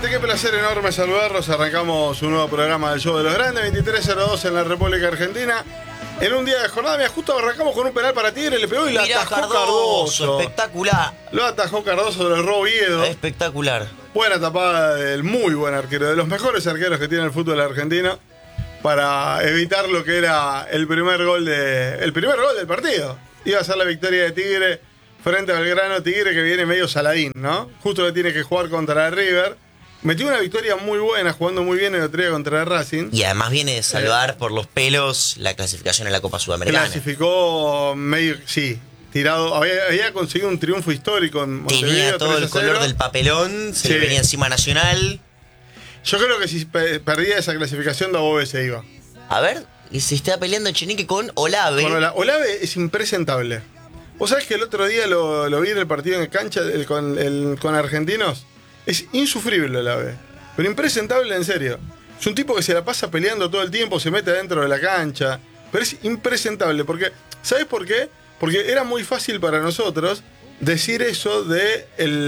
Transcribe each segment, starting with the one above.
gente, qué placer enorme saludarlos. Arrancamos un nuevo programa del Show de los Grandes, 23:02 en la República Argentina. En un día de jornada, mira, justo arrancamos con un penal para Tigre, le pegó y la atajó Cardoso. Espectacular. Lo atajó Cardoso, lo erró Oviedo. Espectacular. Buena tapada del muy buen arquero, de los mejores arqueros que tiene el fútbol argentino, para evitar lo que era el primer gol del partido. Iba a ser la victoria de Tigre frente a Belgrano. Tigre que viene medio saladín, ¿no? Justo que tiene que jugar contra River. Metió una victoria muy buena, jugando muy bien el otro día contra Racing. Y además viene de salvar por los pelos la clasificación en la Copa Sudamericana. Clasificó medio, sí, tirado. Había conseguido un triunfo histórico en Montevideo. Tenía todo el color del papelón, se le venía encima Nacional. Yo creo que si perdía esa clasificación, Dabove se iba. A ver, y se está peleando Echenique con Olave. Olave es impresentable. Vos sabés que el otro día lo vi en el partido en cancha con Argentinos. Es insufrible Olave, pero impresentable en serio. Es un tipo que se la pasa peleando todo el tiempo, se mete adentro de la cancha, pero es impresentable. Porque, ¿sabés por qué? Porque era muy fácil para nosotros decir eso de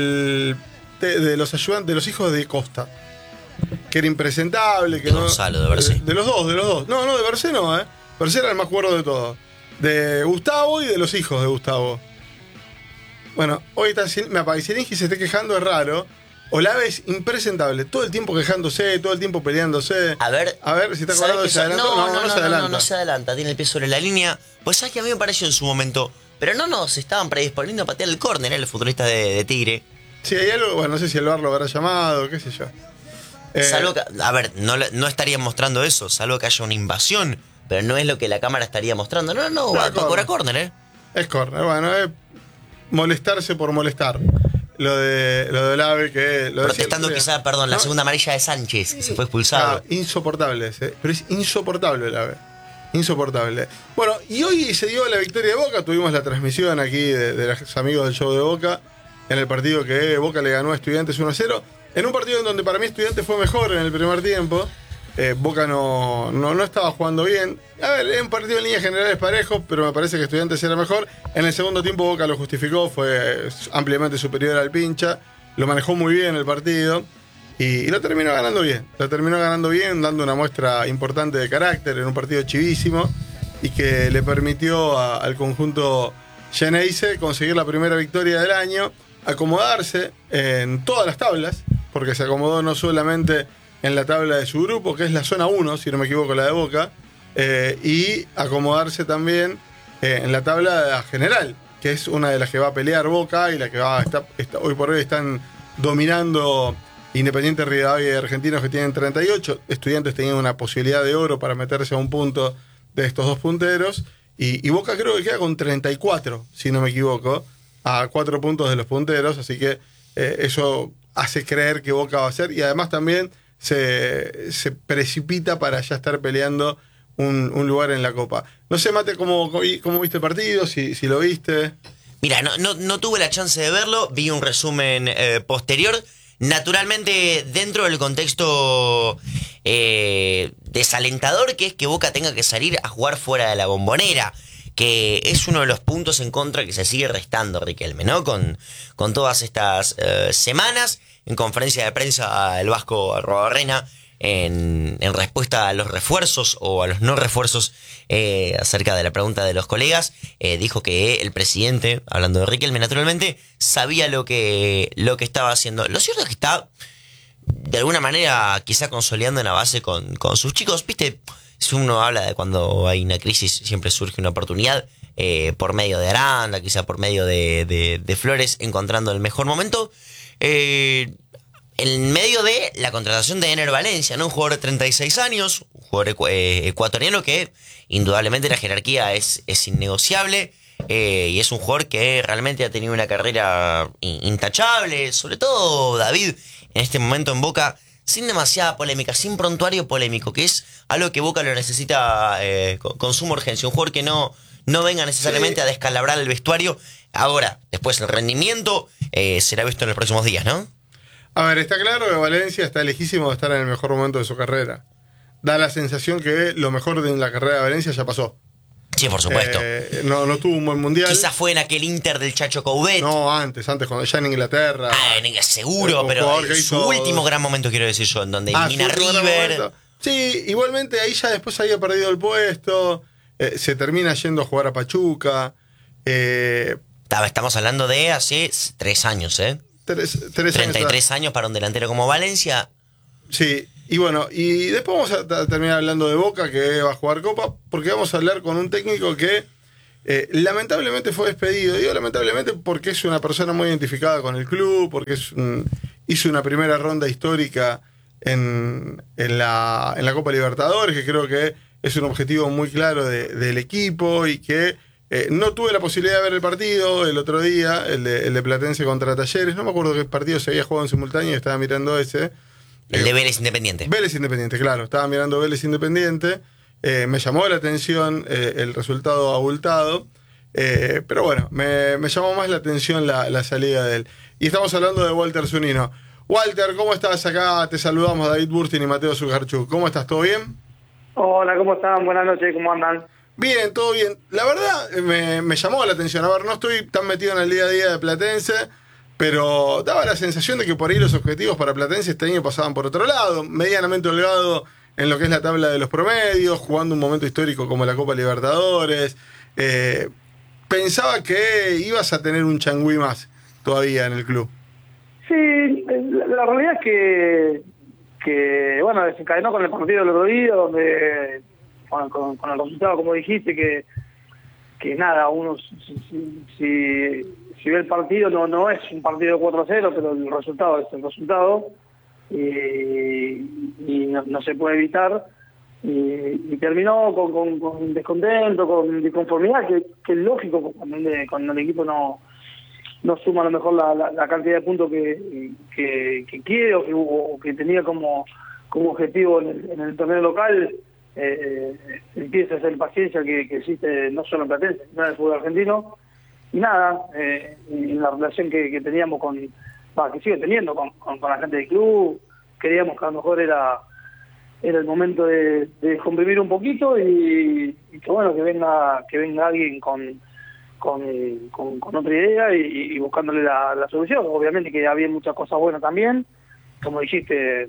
los ayudantes, de los hijos de Costa. Que era impresentable, que de Gonzalo, de Bercé. De los dos. No, de Bercé no, Bercé era el más cuerdo de todos. De Gustavo y de los hijos de Gustavo. Bueno, hoy me aparece que se esté quejando, es raro. Olave es impresentable, todo el tiempo quejándose, todo el tiempo peleándose. A ver si está acordado de se adelanta. No se adelanta, tiene el pie sobre la línea. Pues sabes que a mí me pareció en su momento, pero no nos estaban predisponiendo a patear el córner, el futbolista de Tigre. Sí, hay algo, bueno, no sé si el VAR lo habrá llamado, qué sé yo. Salvo que, a ver, no estarían mostrando eso, salvo que haya una invasión, pero no es lo que la cámara estaría mostrando. No, cobra córner, Es córner, bueno, es molestarse por molestar. Lo de Olave, que lo protestando quizá, perdón, la segunda amarilla de Sánchez, que se fue expulsado. Insoportable ese, pero es insoportable Olave. Insoportable. Bueno, y hoy se dio la victoria de Boca, tuvimos la transmisión aquí de los amigos del Show de Boca, en el partido que Boca le ganó a Estudiantes 1-0, en un partido en donde para mí Estudiantes fue mejor en el primer tiempo. Boca no estaba jugando bien. A ver, es un partido en líneas generales parejos, pero me parece que Estudiantes era mejor. En el segundo tiempo Boca lo justificó, fue ampliamente superior al Pincha, lo manejó muy bien el partido y lo terminó ganando bien. Lo terminó ganando bien, dando una muestra importante de carácter en un partido chivísimo y que le permitió al conjunto Geneise conseguir la primera victoria del año, acomodarse en todas las tablas, porque se acomodó no solamente en la tabla de su grupo, que es la zona 1, si no me equivoco, la de Boca, y acomodarse también en la tabla general, que es una de las que va a pelear Boca y la que hoy por hoy están dominando Independiente, Rivadavia y Argentinos, que tienen 38. Estudiantes tenían una posibilidad de oro para meterse a un punto de estos dos punteros, y Boca creo que queda con 34, si no me equivoco, a 4 puntos de los punteros, así que eso hace creer que Boca va a ser, y además también se precipita para ya estar peleando un lugar en la Copa. No sé, Mate, ¿cómo viste el partido? Si lo viste. Mira, no tuve la chance de verlo, vi un resumen posterior. Naturalmente, dentro del contexto desalentador que es que Boca tenga que salir a jugar fuera de la Bombonera, que es uno de los puntos en contra que se sigue restando, Riquelme, ¿no? Con todas estas semanas. En conferencia de prensa, el vasco Arrobarrena, en respuesta a los refuerzos o a los no refuerzos acerca de la pregunta de los colegas, dijo que el presidente, hablando de Riquelme naturalmente, sabía lo que estaba haciendo. Lo cierto es que está, de alguna manera, quizá consolidando una base con sus chicos. ¿Viste? Si uno habla de cuando hay una crisis, siempre surge una oportunidad, por medio de Aranda, quizá por medio de Flores, encontrando el mejor momento. En medio de la contratación de Ener Valencia, ¿no? Un jugador de 36 años, un jugador ecuatoriano que indudablemente la jerarquía es innegociable, y es un jugador que realmente ha tenido una carrera intachable, sobre todo David, en este momento en Boca, sin demasiada polémica, sin prontuario polémico, que es algo que Boca lo necesita con suma urgencia, un jugador que no venga necesariamente a descalabrar el vestuario. Ahora, después el rendimiento será visto en los próximos días, ¿no? A ver, está claro que Valencia está lejísimo de estar en el mejor momento de su carrera. Da la sensación que lo mejor de la carrera de Valencia ya pasó. Sí, por supuesto. No tuvo un buen mundial. Quizás fue en aquel Inter del Chacho Coudet. No, antes, cuando ya en Inglaterra. Seguro, pero en su último gran momento, quiero decir yo, en donde elimina River. Sí, igualmente ahí ya después había perdido el puesto. Se termina yendo a jugar a Pachuca. Estamos hablando de hace 3 años, ¿eh? 33 años para un delantero como Valencia. Sí, y bueno, y después vamos a terminar hablando de Boca, que va a jugar Copa, porque vamos a hablar con un técnico que lamentablemente fue despedido. Digo lamentablemente porque es una persona muy identificada con el club, porque hizo una primera ronda histórica en la Copa Libertadores, que creo que es un objetivo muy claro del equipo, y que no tuve la posibilidad de ver el partido el otro día, el de Platense contra Talleres. No me acuerdo qué partido se había jugado en simultáneo y estaba mirando ese. El de Vélez Independiente. Vélez Independiente, claro. Estaba mirando Vélez Independiente. Me llamó la atención el resultado abultado. Pero bueno, me llamó más la atención la salida de él. Y estamos hablando de Walter Zunino. Walter, ¿cómo estás? Acá te saludamos, David Burstin y Mateo Zugarchuk. ¿Cómo estás? ¿Todo bien? Hola, ¿cómo están? Buenas noches, ¿cómo andan? Bien, todo bien. La verdad, me llamó la atención. A ver, no estoy tan metido en el día a día de Platense, pero daba la sensación de que por ahí los objetivos para Platense este año pasaban por otro lado, medianamente holgado en lo que es la tabla de los promedios, jugando un momento histórico como la Copa Libertadores. Pensaba que ibas a tener un changüí más todavía en el club. Sí, la realidad es que bueno, desencadenó con el partido del otro día, donde con el resultado, como dijiste, que nada, uno si ve el partido, no es un partido de 4-0, pero el resultado es el resultado, y no se puede evitar, y terminó con descontento, con disconformidad, que es lógico cuando el equipo no suma a lo mejor la cantidad de puntos que quiere o que tenía como objetivo en el torneo local. Empieza a ser paciencia que existe no solo en Platense, sino en el fútbol argentino. Y nada, en la relación que teníamos que sigo teniendo con la gente del club, queríamos que a lo mejor era el momento de comprimir un poquito y que bueno, que venga alguien con otra idea y buscándole la solución. Obviamente que había muchas cosas buenas también, como dijiste,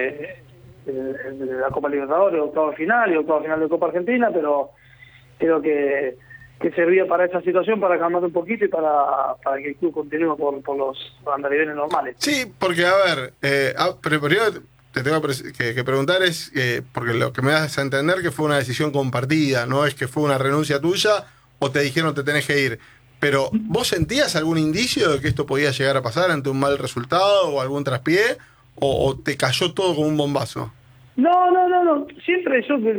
la Copa Libertadores, octavo final de Copa Argentina, pero creo que servía para esa situación, para calmar un poquito y para que el club continúe por los andariveles normales. Sí, porque a ver, pero primero te tengo que preguntar porque lo que me das a entender que fue una decisión compartida, no es que fue una renuncia tuya o te dijeron te tenés que ir. Pero ¿vos sentías algún indicio de que esto podía llegar a pasar ante un mal resultado o algún traspié? ¿O te cayó todo como un bombazo? No. Siempre yo